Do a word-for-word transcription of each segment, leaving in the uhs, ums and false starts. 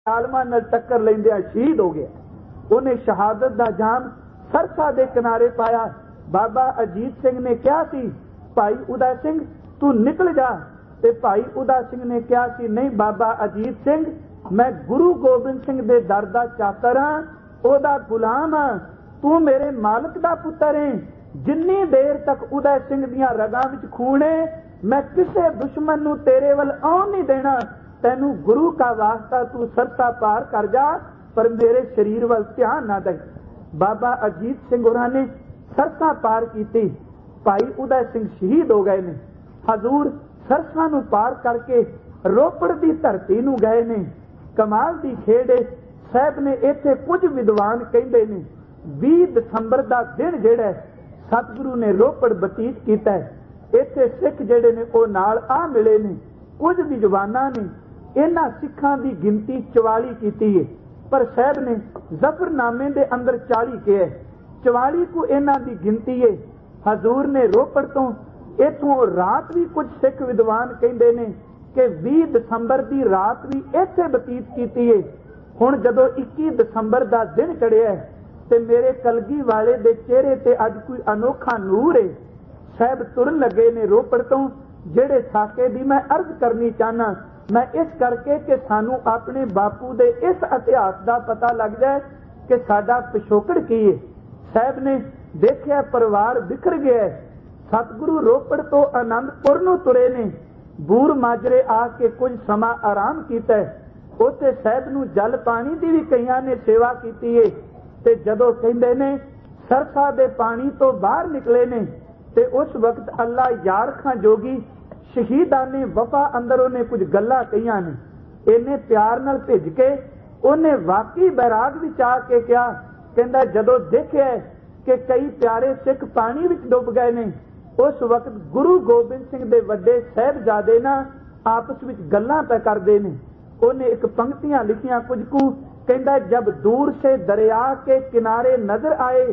आलमा नाल टक्कर लैंदिया शहीद हो गया। उन्हें शहादत दा जाम सरसा दे किनारे पाया। बाबा अजीत सिंह ने कहा सी भाई उदय सिंह तू निकल जा, ते भाई उदय सिंह ने कहा सी नहीं बाबा अजीत सिंह मैं गुरु गोबिंद सिंह दे दर दा चाकर हां, ओदा गुलाम हां, तू मेरे मालक दा पुत्र है। जिन्नी देर तक उदय सिंह दियां रगां विच खून है मैं किसे दुश्मन नूं तेरे वल आउण नहीं देना। तेनू गुरु का वास्ता तू सरसा पार कर जा, पर मेरे शरीर वल ध्यान ना दे। बाबा अजीत सिंह होरां ने सरसा पार की। भाई उदय सिंह शहीद हो गए ने। हजूर सरसा नूं पार करके रोपड़ दी धरती नूं गए ने। कमाल दी खेड़ साहब ने इत्थे कुछ विद्वान कहंदे ने बीस दसंबर दा दिन जिहड़ा सतगुरु ने रोपड़ बतीत कीता है, इत्थे सिख जिहड़े ने ओह नाल आ मिले ने। कुछ विद्वानां ने इन्हां सिखां दी गिनती चवाली कीती है, पर साहब ने जफरनामे दे अंदर चाली कहा। चवाली को इन्हां दी गिनती है। हजूर ने रोपड़ तो इथों रात भी कुछ सिख विद्वान कहंदे ने कि बीस दसंबर दी रात भी इत्थे बतीत कीती है। हुण जदों इक्कीस दसंबर दा दिन चढ़िया ते मेरे कलगी वाले दे चेहरे ते अज कोई अनोखा नूर है। साहब तुरन लगे ने रोपड़ तो, जेड़े साके दी मैं अर्ज करनी चाहना मैं इस करके कि सानू अपने बापू दे इस इतिहास दा पता लग जाए कि साडा पिछोकड़ की है। साहब ने देखिया परिवार बिखर गया। सतगुरु रोपड़ तो आनंदपुर नूं तुरे ने। बूर माजरे आके कुछ समा आराम कीता है। उत्थे साहब नूं जल पानी दी भी कईयां ने सेवा कीती है। ते जदों कहंदे ने सरसा दे पानी तो बाहर निकले ने ते उस वक्त अल्लाह यार खां जोगी शहीदां ने वफा अंदरों ने कुछ गल्लां कहियां ने। इन्ने प्यार नाल भिज के उन्हें वाकई बैराग विच आके कहा, कहंदा जदों देखिया कि कई प्यारे सिख पानी विच डुब गए ने, उस वक्त गुरु गोबिंद सिंह दे वड्डे साहिबजादे ना आपस विच गल्लां पै करदे ने। उन्हें एक पंक्तियां लिखियां कुछ कु, कहंदा जब दूर से दरिया के किनारे नजर आए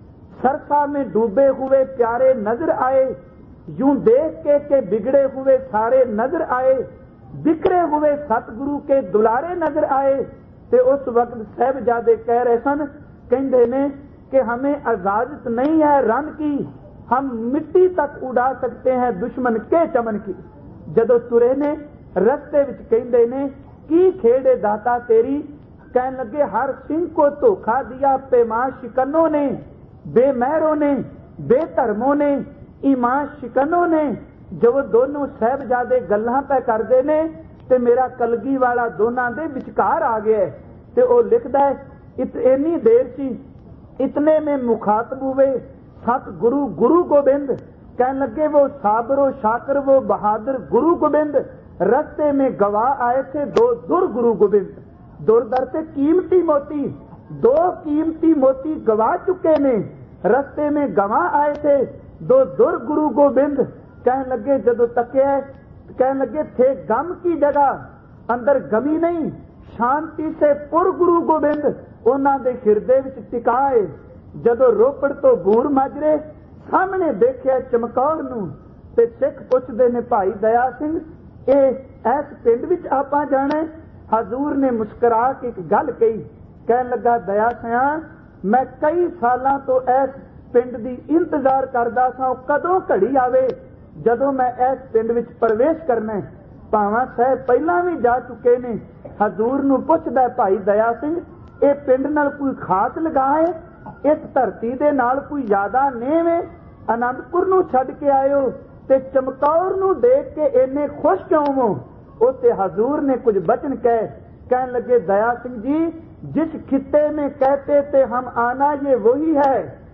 सरसा में डूबे हुए प्यारे नजर आए, यूं देख के के बिगड़े हुए सारे नजर आए, बिखरे हुए सतगुरु के दुलारे नजर आए। ते उस वक्त साहिबजादे कह रहे सन, कहंदे ने कि हमें इजाजत नहीं है रन की, हम मिट्टी तक उड़ा सकते हैं दुश्मन के चमन की। जदों तुरे ने रस्ते विच कहंदे ने की खेड़े दाता तेरी, कहने लगे हर सिंह को धोखा दिया पैमां शिकनों ने, बेमहरों ने बेधर्मों ने ईमान शिकनों ने। जब दोनों साहिबजादे गल्लां पै करदे ने ते मेरा कलगी वाला दोनां दे विचकार आ गया ते ओ लिखदा है इत इन्नी देर सी इतने में मुखातब हुए सतगुरु गुरु गोबिंद, कहने लगे वो साबरो शाकर वो बहादुर गुरु गोबिंद, रस्ते में गवाह आए थे दो दुर गुरु गोबिंद। दुर दर से कीमती मोती, दो कीमती मोती गवा चुके ने, रस्ते में गवाह आए थे दो दुर गुरु गोबिंद। कहने लगे जदों तकिया, कहने लगे थे गम की जगह अंदर गमी नहीं, शांति से पुर गुरु गोबिंद उन्हां दे हिरदे विच टिकाए। जदों रोपड़ तो बूर माजरे सामने देखिया चमकौर नूं ते सिख पुछदे ने भाई दया सिंह ए इस पिंड विच आपां जाना। हजूर ने मुस्कुरा के एक गल कही, कहन लगा दया सिया मैं कई सालां तो इस पिंड दी इंतजार करदा सां कदों घड़ी आवे जदों मैं इस पिंड विच प्रवेश करना। भावां साहब पहलां भी जा चुके ने। हजूर नूं पुछदा भाई दया सिंह ये पिंड नाल कोई खास लगा है, इस धरती दे नाल कोई ज्यादा नेम है, आनंदपुर नूं छड्ड के आयो ते चमकौर नूं देख के इन्ने खुश क्यों हो। उसे हजूर ने कुछ वचन कहे, कहने लगे दया सिंह जी जिस खित्ते में कहते थे हम आना ये वही है,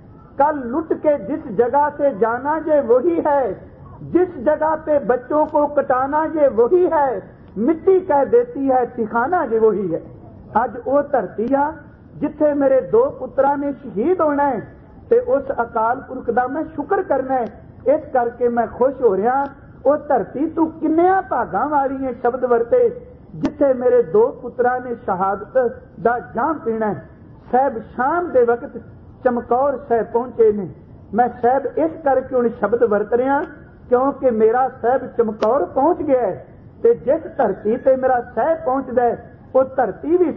कल लुट के जिस जगह से जाना ये वही है, जिस जगह पे बच्चों को कटाना ये वही है, मिट्टी कह देती है ठिकाना ये वही है। अज वो धरती आ जिथे मेरे दो पुत्रां ने शहीद होना है ते उस अकाल पुरख दा मैं शुक्र करना है, इस करके मैं खुश हो रहा। वो धरती तू किन्नियां भागां वाली है शब्द वरते जिथे मेरे दो पुत्रां ने शहादत दा जाम पीना है। साहब शाम दे वक्त चमकौर साहब पहुंचे ने। मैं साहब इस करके हुण शब्द वरत रहा क्योंकि मेरा साहब चमकौर पहुंच गया है ते जिस धरती ते मेरा साहब पहुंचदा है ਉਹ ਧਰਤੀ ਵੀ